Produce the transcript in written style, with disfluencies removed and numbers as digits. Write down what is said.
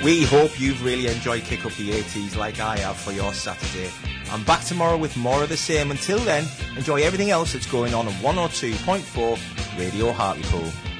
We hope you've really enjoyed Kick Up the 80s like I have for your Saturday. I'm back tomorrow with more of the same. Until then, enjoy everything else that's going on 102.4 Radio Hartlepool.